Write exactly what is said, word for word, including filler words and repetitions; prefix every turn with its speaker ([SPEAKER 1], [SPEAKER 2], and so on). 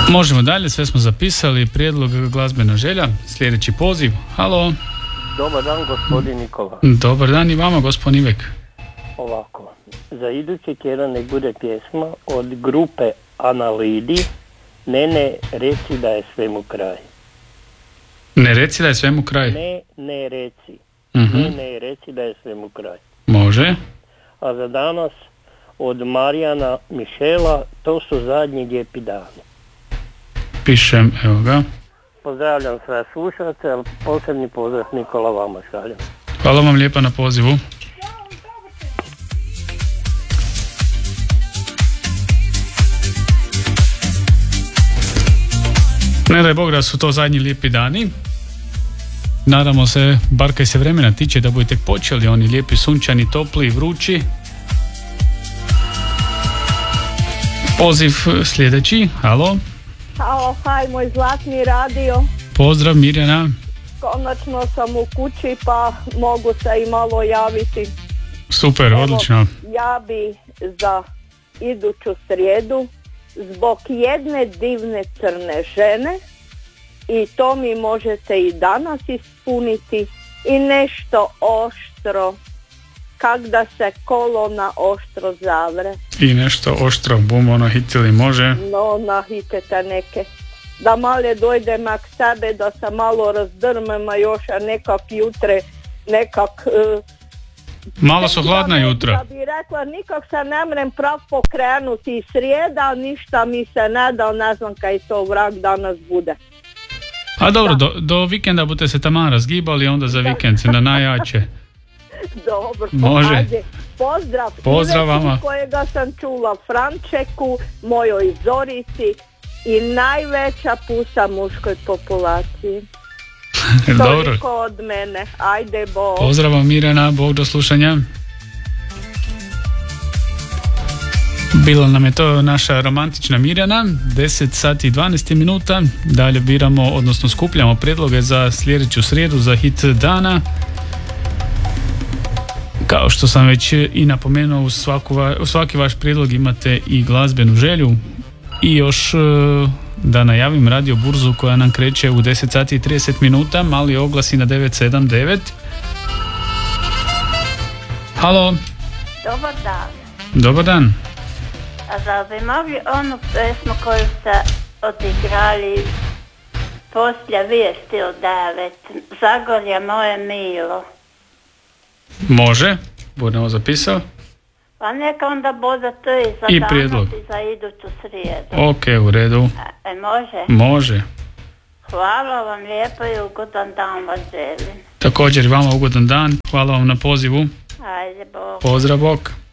[SPEAKER 1] Možemo dalje, sve smo zapisali. Prijedlog glazbena želja. Sljedeći poziv. Halo.
[SPEAKER 2] Dobar dan, gospodin Nikola.
[SPEAKER 1] Dobar dan i vama, gospodin Ivek.
[SPEAKER 2] Ovako, za idući tjedan nek bude pjesma od grupe Analidi. Ne, ne, reci da je svemu kraj.
[SPEAKER 1] Ne reci da je svemu kraj.
[SPEAKER 2] Ne, ne, reci.
[SPEAKER 1] Uh-huh.
[SPEAKER 2] Ne, ne, reci da je svemu kraj.
[SPEAKER 1] Može.
[SPEAKER 2] A za danas od Marijana Mišela, to su zadnji lijepi dani.
[SPEAKER 1] Pišem, evo ga.
[SPEAKER 2] Pozdravljam sve slušalce, ali posebni pozdrav Nikola vama šaljem.
[SPEAKER 1] Hvala vam lijepa na pozivu. Ne daj Bog da su to zadnji lijepi dani. Nadamo se, bar kaj se vremena tiče, da budete počeli oni lijepi, sunčani, topli, vrući. Poziv sljedeći, halo.
[SPEAKER 3] Halo, haj, moj zlatni radio.
[SPEAKER 1] Pozdrav, Mirjana.
[SPEAKER 3] Konačno sam u kući pa mogu se i malo javiti.
[SPEAKER 1] Super,
[SPEAKER 3] Evo,
[SPEAKER 1] odlično.
[SPEAKER 3] Ja bi za iduću srijedu zbog jedne divne crne žene, i to mi možete i danas ispuniti, i nešto oštro, kak da se kolo na oštro zavre.
[SPEAKER 1] I nešto oštro, bum, ono hitili, može.
[SPEAKER 3] No, nahitete neke. Da male dojdem k sebe, da se malo razdrmem, a još a nekak jutre, nekak... Uh,
[SPEAKER 1] Malo su hladna jutra.
[SPEAKER 3] Da bi rekla, nikak se ne mrem prav pokrenuti, srijeda, ništa mi se ne da, ne znam kaj to vrag danas bude.
[SPEAKER 1] A dobro, do, do vikenda budete se taman razgibali, onda za vikend se na najjače.
[SPEAKER 3] Dobro,
[SPEAKER 1] može.
[SPEAKER 3] Ajde. Pozdrav,
[SPEAKER 1] Pozdrav vama.
[SPEAKER 3] Kojega sam čula, Frančeku, mojoj Zorici i najveća pusa muškoj populaciji.
[SPEAKER 1] Dobro.
[SPEAKER 3] Toliko od mene, ajde Bog.
[SPEAKER 1] Pozdrav vam Mirjana, Bog, do slušanja. Bila nam je to naša romantična Mirjana, deset sati i dvanaest minuta. Dalje biramo, odnosno skupljamo prijedloge za sljedeću srijedu, za hit dana. Kao što sam već i napomenuo, u, svaku, u svaki vaš prijedlog imate i glazbenu želju. I još da najavim radio burzu koja nam kreće u deset sati i trideset minuta, mali oglasi na devet sedam devet. Halo.
[SPEAKER 4] Dobar dan.
[SPEAKER 1] Dobar dan.
[SPEAKER 4] A da bi mogli onu pesmu koju ste odigrali poslije vijesti od devet, Zagorje moje milo.
[SPEAKER 1] Može, budemo zapisao.
[SPEAKER 4] Pa neka onda bude to i za
[SPEAKER 1] I
[SPEAKER 4] danas
[SPEAKER 1] prijedlog.
[SPEAKER 4] i za iduću srijedu.
[SPEAKER 1] Ok, u redu.
[SPEAKER 4] E, e, može?
[SPEAKER 1] Može.
[SPEAKER 4] Hvala vam lijepo i ugodan dan vas želim.
[SPEAKER 1] Također i vama ugodan dan. Hvala vam na pozivu.
[SPEAKER 4] Ajde, Bog.
[SPEAKER 1] Pozdrav, bok.